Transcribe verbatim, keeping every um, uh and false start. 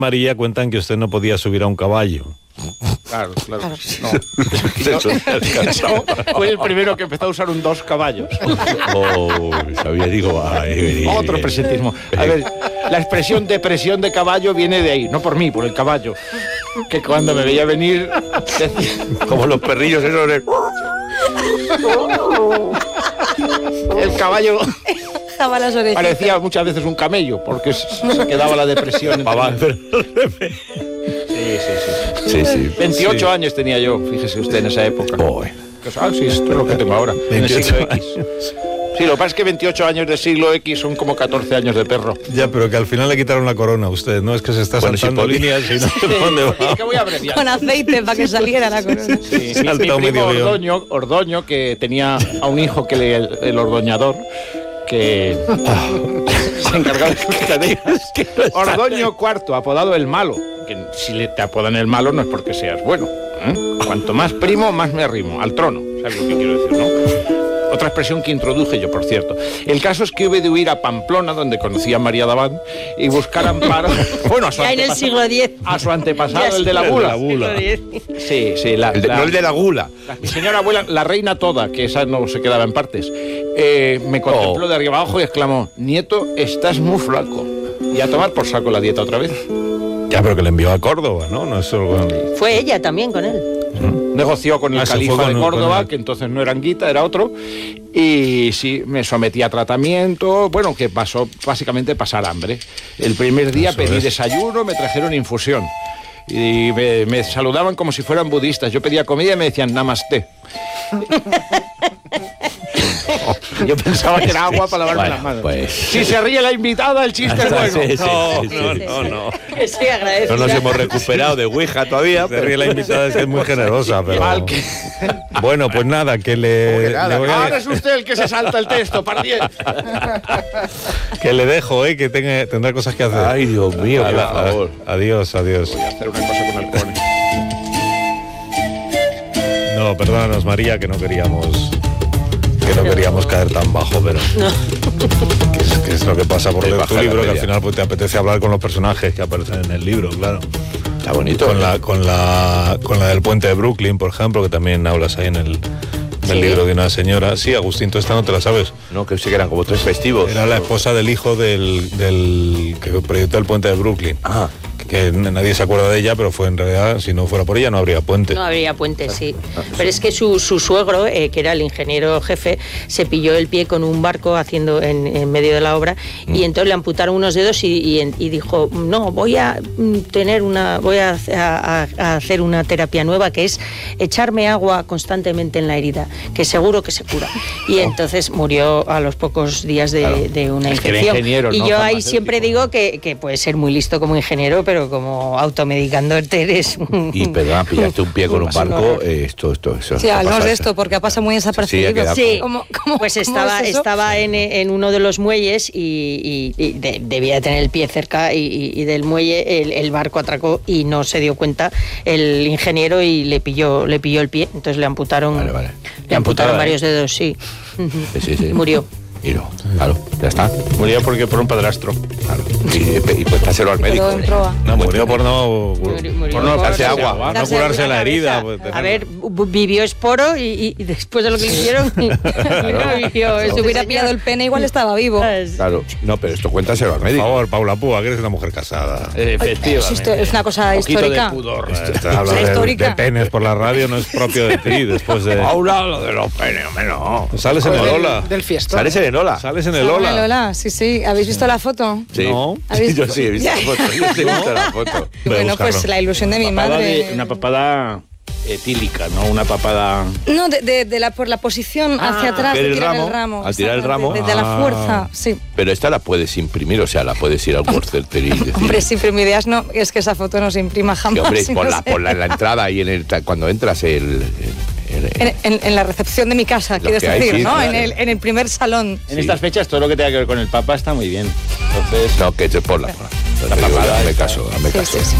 María cuentan que usted no podía subir a un caballo. Claro, claro. Claro. No. No, fue el primero que empezó a usar un dos caballos. Oh, sabía, digo, ay, Otro presentismo. A ver, la expresión depresión de caballo viene de ahí, no por mí, por el caballo. Que cuando me veía venir, decía, Como los perrillos esos de... el caballo Jaba las orejas. parecía muchas veces un camello, porque se quedaba la depresión. entre- Sí, sí, sí. Sí, sí. veintiocho Sí. años tenía yo, fíjese usted, en esa época. Oh, Ah, sí, esto es lo que tengo ahora, en el veintiocho siglo X. Sí, lo que pasa es que veintiocho años de siglo X son como catorce años de perro. Ya, pero que al final le quitaron la corona a usted, ¿no? Es que se está Bueno, saltando sí, podía. líneas y no sé por dónde Es va. que voy a abreviar. Con aceite para que saliera la corona. Sí, mi, mi Saltado primo medio guión. Ordoño, Ordoño, que tenía a un hijo que le, el, el ordoñador, que se encargaba de sus tareas. Ordoño cuarto, apodado el malo. Que si le te apodan el malo no es porque seas bueno. ¿eh? Cuanto más primo, más me arrimo. Al trono. ¿Sabes lo que quiero decir, no? Otra expresión que introduje yo, por cierto. El caso es que hube de huir a Pamplona, donde conocí a María Daván, y buscar amparo. Bueno, a su Ya en el antepasado- siglo diez. A su antepasado, Ya el de la el de bula. la bula. Sí, sí, la, el de- la- no el de la gula. la- mi señora abuela, la reina toda, que esa no se quedaba en partes, eh, me contempló Oh. de arriba abajo y exclamó: nieto, estás muy flaco. Y a tomar por saco la dieta otra vez. Ya, pero que le envió a Córdoba, ¿no? No es solo... Fue ella también con él. Negoció con el Ah, se califa fue de con- Córdoba, con el- que entonces no era Anguita, era otro. Y sí, me sometí a tratamiento, bueno, que pasó básicamente pasar hambre. El primer día Eso pedí es. desayuno, me trajeron infusión. Y me, me saludaban como si fueran budistas. Yo pedía comida y me decían namaste. Yo pensaba que era agua para lavarme Bueno, las manos. pues- Si se ríe la invitada, el chiste es bueno. Sí, sí, No, sí, sí, no, sí. no, no. Que sí, agradezco. No nos hemos recuperado de Ouija todavía. Se ríe la invitada, es que es muy generosa, pero... Mal que- Bueno, pues nada, que le, que nada, le voy a Ahora de- es usted el que se salta el texto, par diez. que le dejo, ¿eh? Que tenga, tendrá cosas que hacer. Ay, Dios mío, por Ala, a- favor. Adiós, adiós. Voy a hacer una cosa con halcones. No, perdónanos, María, que no queríamos... Que no queríamos caer tan bajo, pero... Que es, que es lo que pasa por Te leer baja tu la libro, que al media. final pues, te apetece hablar con los personajes que aparecen en el libro, claro. Está bonito. Con la, con la, con la del puente de Brooklyn, por ejemplo, que también hablas ahí en el, en el Sí. libro de una señora. Sí, Agustín, tú esta no te la sabes. No, que sí que eran como tres festivos. Era la esposa del hijo del, del que proyectó el puente de Brooklyn. Ah, Que n- nadie se acuerda de ella, pero fue en realidad, si no fuera por ella, no habría puente. No habría puente, sí. Pero es que su, su suegro, eh, que era el ingeniero jefe, se pilló el pie con un barco haciendo en, en medio de la obra y entonces le amputaron unos dedos y, y, en- y dijo, no, voy a mm, tener una, voy a, a- a hacer una terapia nueva que es echarme agua constantemente en la herida, que seguro que se cura. Y entonces murió a los pocos días de, Claro. de una Es que era infección. ingeniero, y no yo ahí farmacéutico. siempre digo que, que puedes ser muy listo como ingeniero, pero como automedicándote eres un... y perdona, pillaste un pie con un Es un barco. horror. eh, esto, esto, eso. Sí, esto hablamos pasa- de esto porque pasa muy desapercibido. Sí, ha quedado Sí. ¿Cómo- cómo- Pues cómo estaba, es eso? estaba en, en uno de los muelles y, y- y de- debía tener el pie cerca y, y- y del muelle el, el barco atracó y no se dio cuenta el ingeniero y le pilló le pilló el pie, entonces le amputaron Vale, vale. le Le amputaron amputaron, varios dedos, sí. Sí, sí, sí. Y murió. Y no, claro, ya está. Murió porque por un padrastro. Claro. Y, y pues páselo al médico. Quedó en proa. No, murió por no, Murió- murió Por no por- darse agua. no Darse curarse una la herida. cabeza. pues, A ver, bu- vivió esporo y, y- y después de lo que le hicieron y no vivió. Si este hubiera señor. pillado el pene, igual estaba vivo. Claro, no, pero esto cuéntaselo al por médico. favor, Paula Púa, que eres una mujer casada. Efectivamente. Esto es una cosa Un poquito histórica. de pudor. Estás hablando de, histórica. de penes por la radio, no es propio de ti, después de... Paula, lo de los penes, hombre, no. Sales en el Ola. Del fiestón. ¿Sales en Enola? Sales en el Hola, Ola. Lola, sí, sí. ¿Habéis visto la foto? Sí. No. ¿Habéis- Yo sí he visto la foto. Yo sí he visto la foto. Voy a Bueno, pues buscarlo. la ilusión de mi Papada madre. de- una papada etílica, no una papada... No, de, de- de la, por la posición hacia atrás Pero de el tirar ramo, el ramo. al tirar el exactamente, ramo. De, de la Ah. fuerza, sí. Pero esta la puedes imprimir, o sea, la puedes ir al Worcester y decir... Hombre, sí, pero mi idea es no, es que esa foto no se imprima que, jamás. hombre, y no ponla, sé. ponla en la entrada y en el, cuando entras el... el- el- En, en- en la recepción de mi casa, Lo quieres que hay, decir, sí, ¿no? claro. En, el, en el primer salón. En Sí. estas fechas todo lo que tenga que ver con el Papa está muy bien. Entonces... no, que te ponla. ponla. La Te digo, papada hazme esta. caso, hazme Sí, caso. sí, sí.